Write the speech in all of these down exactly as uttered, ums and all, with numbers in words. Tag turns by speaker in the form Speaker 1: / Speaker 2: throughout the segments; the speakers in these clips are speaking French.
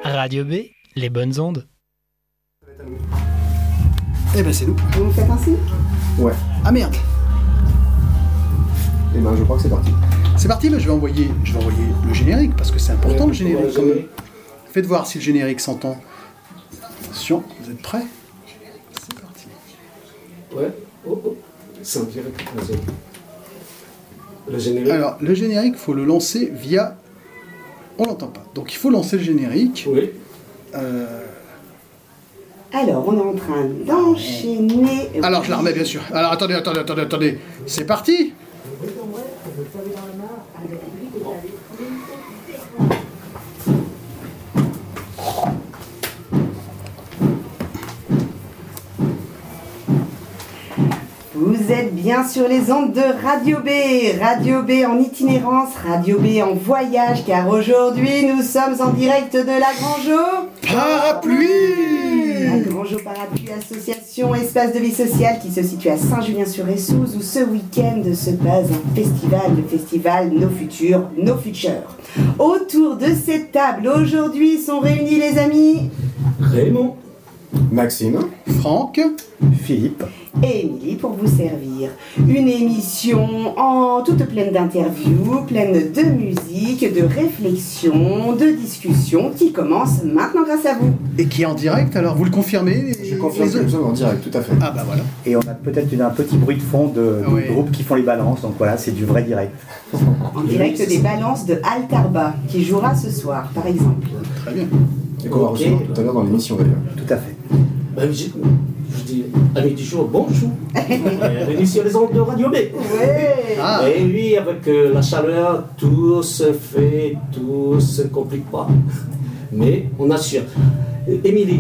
Speaker 1: Radio B, les bonnes ondes.
Speaker 2: Eh ben c'est nous.
Speaker 3: Vous me faites un signe ?
Speaker 4: Ouais.
Speaker 2: Ah merde.
Speaker 4: Eh ben je crois que c'est parti.
Speaker 2: C'est parti, mais je vais envoyer, je vais envoyer le générique parce que c'est important
Speaker 4: Ouais,
Speaker 2: le générique.
Speaker 4: ouais,
Speaker 2: Comme...
Speaker 4: ouais.
Speaker 2: Faites voir si le générique s'entend. Attention, vous êtes prêts ? C'est parti.
Speaker 4: Ouais. Oh, oh. C'est un direct. Vas-y. Le générique.
Speaker 2: Alors le générique, il faut le lancer via. On l'entend pas. Donc il faut lancer le générique.
Speaker 4: Oui.
Speaker 2: Euh...
Speaker 3: Alors, on est en train d'enchaîner.
Speaker 2: Alors je la remets bien sûr. Alors attendez, attendez, attendez, attendez. C'est parti.
Speaker 3: Vous êtes bien sur les ondes de Radio B, Radio B en itinérance, Radio B en voyage, car aujourd'hui nous sommes en direct de la Grangeau
Speaker 2: Parapluie.
Speaker 3: La Grangeau Parapluie, association espace de vie sociale qui se situe à Saint-Julien-sur-Ressouze, où ce week-end se passe un festival, le festival Nos Futurs, Nos Futurs. Autour de cette table aujourd'hui sont réunis les amis
Speaker 4: Raymond. Maxime.
Speaker 2: Franck.
Speaker 4: Philippe.
Speaker 3: et Émilie pour vous servir. Une émission en toute pleine d'interviews, pleine de musique, de réflexion, de discussion qui commence maintenant grâce à vous.
Speaker 2: Et qui est en direct, alors vous le confirmez les...
Speaker 4: Je confirme que nous sommes en direct, tout à fait.
Speaker 2: Ah bah voilà.
Speaker 5: Et on a peut-être une- un petit bruit de fond de, de
Speaker 2: Oui.
Speaker 5: groupes qui font les balances, donc voilà, c'est du vrai direct.
Speaker 3: En direct des balances de Altarba qui jouera ce soir, par exemple.
Speaker 2: Très bien.
Speaker 4: Et qu'on va
Speaker 6: Ok.
Speaker 4: recevoir tout à l'heure dans l'émission d'ailleurs.
Speaker 5: Tout à fait.
Speaker 6: Ben, je, je dis, amis du jour, bonjour. Bienvenue sur les ondes de Radio B.
Speaker 3: Ouais.
Speaker 2: Ah.
Speaker 6: Et oui, avec euh, la chaleur, tout se fait, tout se complique pas. Mais on assure. Euh, Émilie,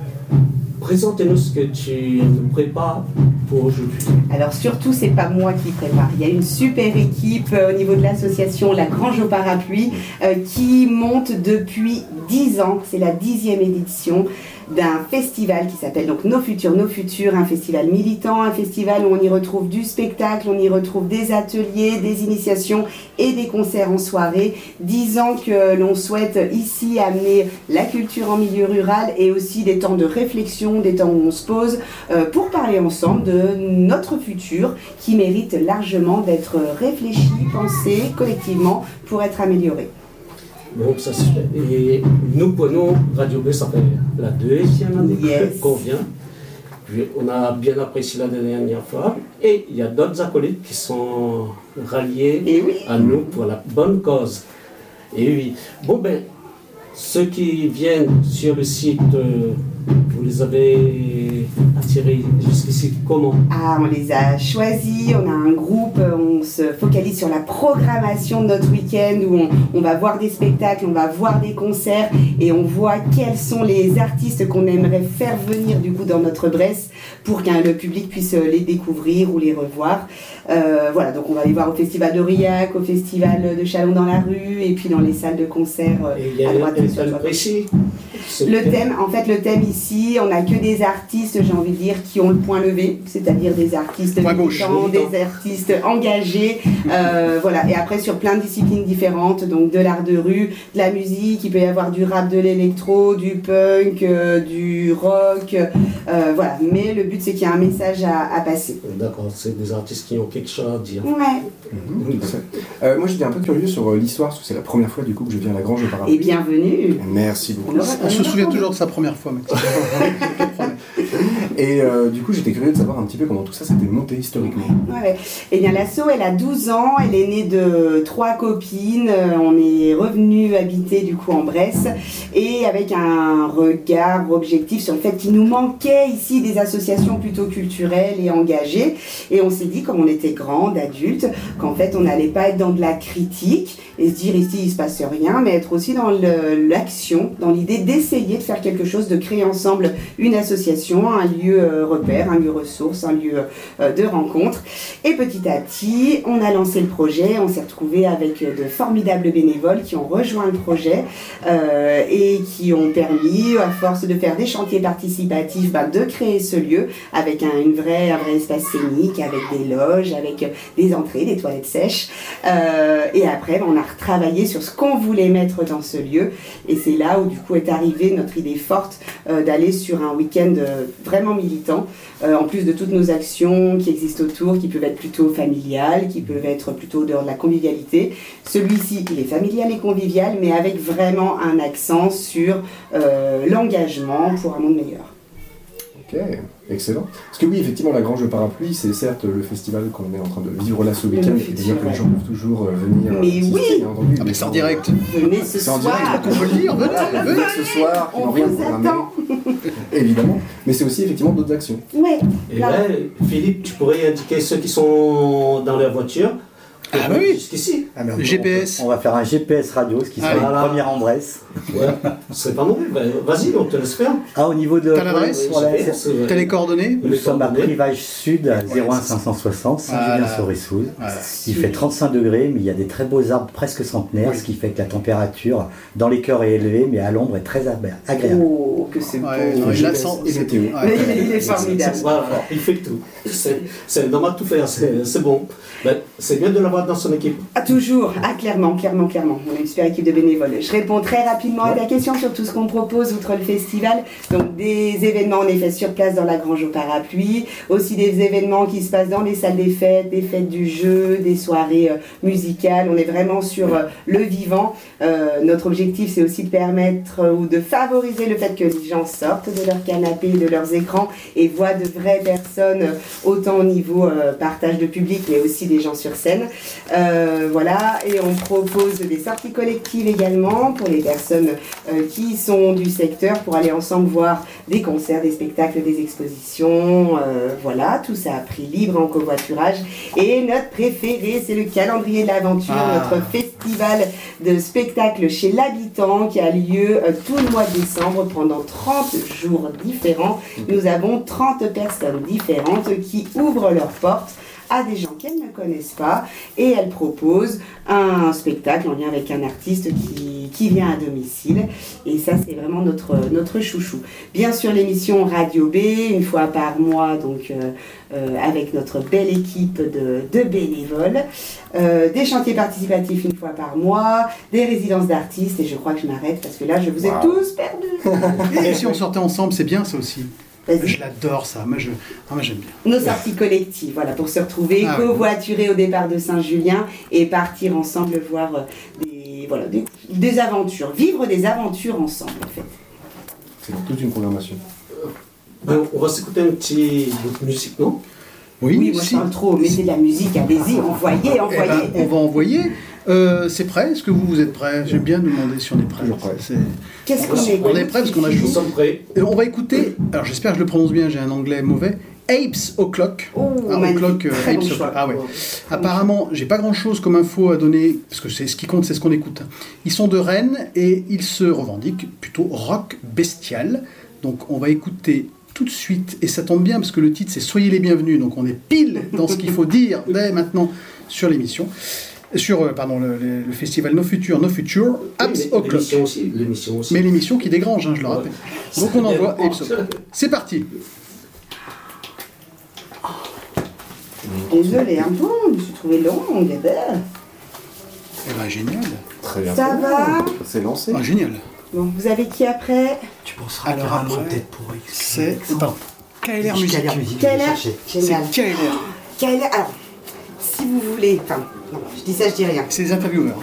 Speaker 6: présente-nous ce que tu nous prépares pour aujourd'hui.
Speaker 3: Alors surtout, c'est pas moi qui prépare. Il y a une super équipe euh, au niveau de l'association La Grange au Parapluie euh, qui monte depuis dix ans. C'est la dixième édition d'un festival qui s'appelle donc Nos Futurs, Nos Futurs, un festival militant, un festival où on y retrouve du spectacle, on y retrouve des ateliers, des initiations et des concerts en soirée. Dix ans que l'on souhaite ici amener la culture en milieu rural et aussi des temps de réflexion, des temps où on se pose euh, pour parler ensemble de notre futur qui mérite largement d'être réfléchi, pensé collectivement pour être amélioré.
Speaker 6: Donc ça se fait. Et nous prenons Radio B, ça fait la deuxième année
Speaker 3: Yes.
Speaker 6: qu'on vient. Puis on a bien apprécié la dernière fois. Et il y a d'autres acolytes qui sont ralliés
Speaker 3: Et oui.
Speaker 6: à nous pour la bonne cause. Et oui. Bon ben, ceux qui viennent sur le site, euh, vous les avez attirés jusqu'ici comment?
Speaker 3: Ah, on les a choisis, on a un groupe, on se focalise sur la programmation de notre week-end où on, on va voir des spectacles, on va voir des concerts et on voit quels sont les artistes qu'on aimerait faire venir du coup dans notre Bresse pour que le public puisse les découvrir ou les revoir. Euh, voilà, donc on va les voir au Festival d'Aurillac, au Festival de Chalon dans la rue et puis dans les salles de concert euh,
Speaker 6: Et il y a
Speaker 3: à droite
Speaker 6: un
Speaker 3: et sur
Speaker 6: thème
Speaker 3: droite.
Speaker 6: précis.
Speaker 3: Le thème, en fait, le thème ici, on n'a que des artistes, j'ai envie de dire, qui ont le point levé, c'est-à-dire des artistes
Speaker 2: Point gauche.
Speaker 3: militants, des artistes engagés, euh, voilà. Et après sur plein de disciplines différentes, donc de l'art de rue, de la musique, il peut y avoir du rap, de l'électro, du punk, euh, du rock, euh, voilà. Mais le but c'est qu'il y a un message à, à passer.
Speaker 6: D'accord, c'est des artistes qui ont quelque chose à dire.
Speaker 3: Ouais.
Speaker 4: Mhm, tout à fait. Euh, moi j'étais un peu curieux sur euh, l'histoire, parce que c'est la première fois du coup que je viens à la Grange au Parapluie.
Speaker 3: Et bienvenue.
Speaker 4: Merci beaucoup.
Speaker 3: On aura-
Speaker 2: On se souvient toujours de sa première fois, mec.
Speaker 4: Et euh, du coup j'étais curieux de savoir un petit peu comment tout ça s'était monté historiquement.
Speaker 3: Ouais, ouais. Eh bien, l'asso, elle a douze ans, elle est née de trois copines, euh, on est revenu habiter du coup en Bresse, et avec un regard objectif sur le fait qu'il nous manquait ici des associations plutôt culturelles et engagées, et on s'est dit, comme on était grands, adultes, qu'en fait on n'allait pas être dans de la critique, et se dire ici il se passe rien, mais être aussi dans le- l'action, dans l'idée d'essayer de faire quelque chose, de créer ensemble une association, un lieu lieu euh, repère, un lieu ressource, un lieu euh, de rencontre. Et petit à petit, on a lancé le projet, on s'est retrouvé avec de formidables bénévoles qui ont rejoint le projet euh, et qui ont permis, à force de faire des chantiers participatifs, bah, de créer ce lieu avec un, une vraie, un vrai espace scénique, avec des loges, avec des entrées, des toilettes sèches. Euh, et après, bah, on a retravaillé sur ce qu'on voulait mettre dans ce lieu. Et c'est là où du coup est arrivée notre idée forte euh, d'aller sur un week-end euh, vraiment militant, euh, en plus de toutes nos actions qui existent autour, qui peuvent être plutôt familiales, qui peuvent être plutôt dehors de la convivialité. Celui-ci, il est familial et convivial, mais avec vraiment un accent sur euh, l'engagement pour un monde meilleur.
Speaker 7: Ok, excellent. Parce que oui, effectivement, la Grange Parapluie, c'est certes le festival qu'on est en train de vivre là ce week-end, et dire que les gens peuvent toujours euh, venir.
Speaker 3: Mais
Speaker 7: assister,
Speaker 3: oui.
Speaker 7: bien entendu.
Speaker 2: Ah, mais c'est en direct.
Speaker 3: Venez ce
Speaker 7: C'est en
Speaker 3: soir.
Speaker 7: direct,
Speaker 2: On peut le dire, venez, venez.
Speaker 7: Venez ce soir, qui
Speaker 3: On
Speaker 7: n'ont rien
Speaker 3: vous
Speaker 7: programmé.
Speaker 3: attend.
Speaker 7: Évidemment. Mais c'est aussi effectivement d'autres actions.
Speaker 3: Ouais.
Speaker 6: Et
Speaker 3: Là.
Speaker 6: là, Philippe, tu pourrais indiquer ceux qui sont dans leur voiture.
Speaker 2: Ah bah oui.
Speaker 6: Jusqu'ici.
Speaker 5: Ah, mais on-
Speaker 2: Le G P S.
Speaker 5: On, on va faire un G P S radio, ce qui sera
Speaker 2: Allez.
Speaker 5: une première en Bresse.
Speaker 6: Ouais, ce serait pas mauvais. Ben, vas-y, on te laisse faire.
Speaker 5: Ah, au niveau de...
Speaker 2: T'as l'adresse
Speaker 5: Voilà,
Speaker 6: G P
Speaker 5: c'est-
Speaker 6: S, euh,
Speaker 2: T'as les coordonnées?
Speaker 5: Nous
Speaker 6: les
Speaker 5: sommes à
Speaker 6: coordonnées.
Speaker 5: Privage Sud, à zéro un cinq cent soixante,
Speaker 2: Voilà.
Speaker 5: Saint-Julien-sur-Essouze.
Speaker 2: Voilà.
Speaker 5: Il fait trente-cinq degrés, mais il y a des très beaux arbres presque centenaires,
Speaker 2: Oui.
Speaker 5: ce qui fait que la température dans les cœurs est élevée, mais à l'ombre est très ab- agréable.
Speaker 3: Oh, que c'est beau.
Speaker 2: Ouais, non,
Speaker 7: Le
Speaker 2: il
Speaker 7: G
Speaker 2: la
Speaker 7: P S
Speaker 2: sent.
Speaker 7: et
Speaker 2: c'est-
Speaker 7: météo.
Speaker 2: ouais.
Speaker 3: Il est- il est formidable.
Speaker 6: Voilà, il fait tout. C'est c'est normal de tout faire, c'est c'est bon. Ben, c'est bien de l'avoir dans son équipe.
Speaker 3: Ah, toujours, ah, clairement, clairement, clairement. On a une super équipe de bénévoles. Je réponds très rapidement à ta question sur tout ce qu'on propose outre le festival. Donc des événements en effet sur place dans la Grange au Parapluie, aussi des événements qui se passent dans les salles des fêtes, des fêtes du jeu, des soirées euh, musicales. On est vraiment sur euh, le vivant. Euh, notre objectif, c'est aussi de permettre euh, ou de favoriser le fait que les gens sortent de leur canapé, de leurs écrans et voient de vraies personnes, euh, autant au niveau euh, partage de public, mais aussi des gens sur scène. Euh, voilà, et on propose des sorties collectives également pour les personnes euh, qui sont du secteur pour aller ensemble voir des concerts, des spectacles, des expositions. Euh, voilà, tout ça à prix libre en covoiturage. Et notre préféré, c'est le calendrier de l'aventure,
Speaker 2: Ah.
Speaker 3: notre festival de spectacles chez l'habitant qui a lieu euh, tout le mois de décembre pendant trente jours différents. Nous avons trente personnes différentes qui ouvrent leurs portes à des gens qu'elles ne connaissent pas et elles proposent un spectacle en lien avec un artiste qui, qui vient à domicile et ça c'est vraiment notre, notre chouchou. Bien sûr l'émission Radio B une fois par mois donc euh, euh, avec notre belle équipe de, de bénévoles, euh, des chantiers participatifs une fois par mois, des résidences d'artistes et je crois que je m'arrête parce que là je vous ai
Speaker 7: Wow.
Speaker 3: tous perdus.
Speaker 2: Et si on sortait ensemble, c'est bien ça aussi.
Speaker 3: Vas-y.
Speaker 2: Je l'adore ça. Moi, je... ah, moi j'aime bien.
Speaker 3: Nos sorties collectives, voilà, pour se retrouver,
Speaker 2: Ah ouais.
Speaker 3: covoiturer au départ de Saint-Julien et partir ensemble voir euh, des, voilà, des, des aventures, vivre des aventures ensemble en fait.
Speaker 7: C'est toute une programmation.
Speaker 6: Ben, on va s'écouter un petit bout de musique, non?
Speaker 2: Oui,
Speaker 3: Oui, moi
Speaker 2: si.
Speaker 3: je parle trop, mettez de la musique, allez-y, envoyez,
Speaker 2: Eh
Speaker 3: envoyez.
Speaker 2: ben, on va envoyer. Euh, c'est prêt? Est-ce que vous, vous êtes prêts? J'aime bien demander si on est prêt.
Speaker 7: Toujours prêt.
Speaker 2: C'est-
Speaker 3: Qu'est-ce qu'on est
Speaker 2: On est prêt parce qu'on a
Speaker 6: Nous
Speaker 2: chaud.
Speaker 6: sommes prêts.
Speaker 2: Et on va écouter, alors j'espère que je le prononce bien, j'ai un anglais mauvais, Apes O'Clock.
Speaker 3: Oh,
Speaker 2: Ah,
Speaker 3: magnifique,
Speaker 2: O'Clock, euh,
Speaker 3: très bon
Speaker 2: Apes
Speaker 3: choix.
Speaker 2: O'Clock. Ah ouais. Apparemment, j'ai pas grand chose comme info à donner, parce que c'est ce qui compte, c'est ce qu'on écoute. Ils sont de Rennes et ils se revendiquent plutôt rock bestial. Donc on va écouter tout de suite, et ça tombe bien parce que le titre c'est Soyez les bienvenus, donc on est pile dans ce qu'il faut dire dès maintenant sur l'émission. Sur euh, pardon, le, le- le festival No Future, No Future, Apes
Speaker 6: Oui,
Speaker 2: O'Clock.
Speaker 6: l'émission aussi, l'émission aussi.
Speaker 2: Mais l'émission qui dégrange, hein, je le rappelle. Donc on envoie Apes O'Clock. C'est parti.
Speaker 3: Désolée, un peu, je me suis trouvée longue. eh ben.
Speaker 2: Eh ben génial.
Speaker 7: Très bien.
Speaker 3: Ça va
Speaker 7: C'est lancé.
Speaker 2: Ah, génial.
Speaker 3: Bon, vous avez qui après?
Speaker 8: Tu penseras
Speaker 2: Alors
Speaker 8: qu'il y aura un
Speaker 2: après,
Speaker 8: mot peut-être pour X.
Speaker 2: C'est pardon. K L R
Speaker 8: Musique.
Speaker 2: Musique.
Speaker 8: K L R Musique.
Speaker 3: Quelle
Speaker 8: je vais
Speaker 3: heure?
Speaker 8: chercher.
Speaker 3: Génial.
Speaker 2: C'est K L R.
Speaker 3: Quelle heure? Alors, si vous voulez, enfin, non, je dis ça, je dis rien.
Speaker 2: C'est les intervieweurs.